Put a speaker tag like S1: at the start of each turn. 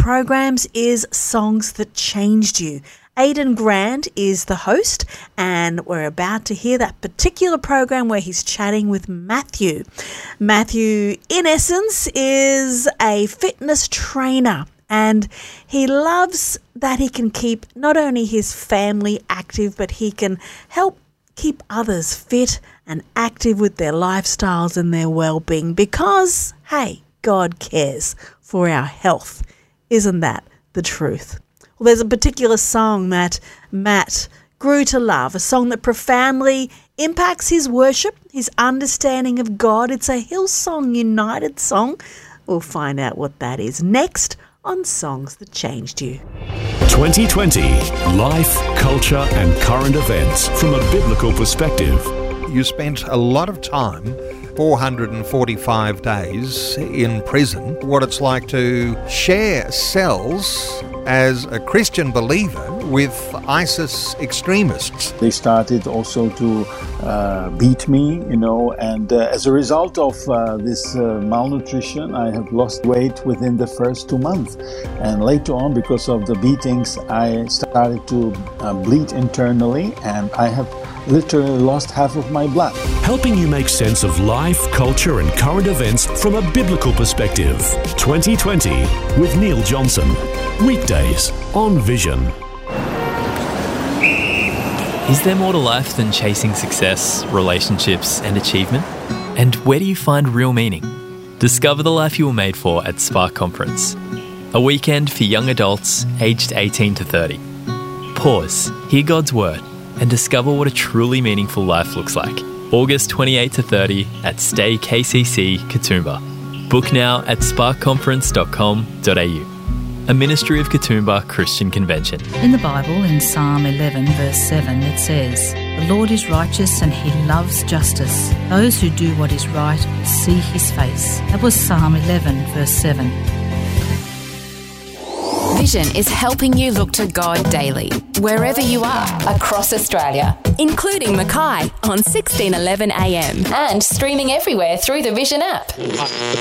S1: programs is Songs That Changed You. Aidan Grant is the host, and we're about to hear that particular program where he's chatting with Matthew. Matthew, in essence, is a fitness trainer, and he loves that he can keep not only his family active, but he can help keep others fit and active with their lifestyles and their well-being because, hey, God cares for our health. Isn't that the truth? Well, there's a particular song that Matt grew to love, a song that profoundly impacts his worship, his understanding of God. It's a Hillsong United song. We'll find out what that is next on Songs That Changed You.
S2: 2020, life, culture and current events from a biblical perspective.
S3: You spent a lot of time, 445 days in prison. What it's like to share cells as a Christian believer with ISIS extremists.
S4: They started also to beat me, and as a result of this malnutrition, I have lost weight within the first 2 months. And later on, because of the beatings, I started to bleed internally, and I have literally lost half of my blood.
S2: Helping you make sense of life, culture and current events from a biblical perspective. 2020 with Neil Johnson. Weekdays on Vision.
S5: Is there more to life than chasing success, relationships and achievement? And where do you find real meaning? Discover the life you were made for at Spark Conference. A weekend for young adults aged 18 to 30. Pause, hear God's word and discover what a truly meaningful life looks like. August 28 to 30 at Stay KCC, Katoomba. Book now at sparkconference.com.au. A ministry of Katoomba Christian Convention.
S6: In the Bible, in Psalm 11 verse 7, it says, "The Lord is righteous and he loves justice. Those who do what is right see his face." That was Psalm 11 verse 7.
S7: Vision is helping you look to God daily, wherever you are, across Australia, including Mackay on 1611 AM and streaming everywhere through the Vision app.